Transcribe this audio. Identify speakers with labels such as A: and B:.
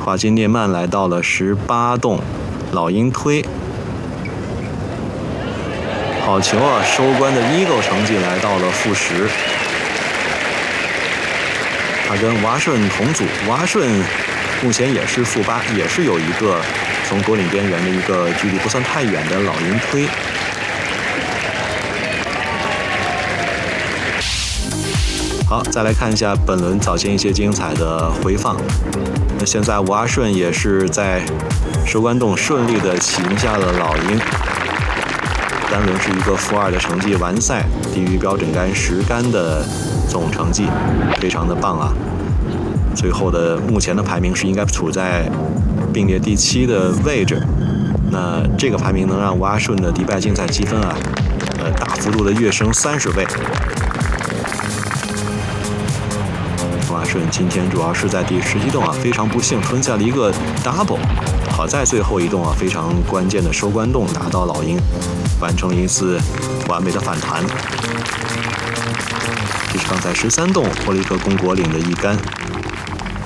A: 华金涅曼来到了18洞，老鹰推。好球啊！收官的Eagle成绩来到了负10。他跟瓦顺同组，瓦顺目前也是负8，也是有一个从果岭边缘的一个距离不算太远的老鹰推。好，再来看一下本轮早前一些精彩的回放。那现在瓦顺也是在收官洞顺利的擒下了老鹰。单轮是一个负2的成绩完赛，低于标准杆10杆的总成绩，非常的棒啊！最后的目前的排名是应该处在并列第7的位置。那这个排名能让瓦顺的迪拜竞赛积分啊，大幅度的跃升30位。瓦顺今天主要是在第17洞啊，非常不幸吞下了一个 double， 好在最后一洞啊非常关键的收官洞打到老鹰，完成了一次完美的反弹。这是刚才13洞霍利克攻果岭的一杆。